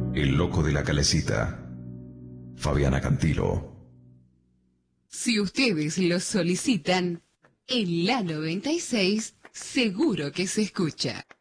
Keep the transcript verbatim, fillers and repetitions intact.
El loco de la Calecita, Fabiana Cantilo. Si ustedes lo solicitan, en la noventa y seis seguro que se escucha.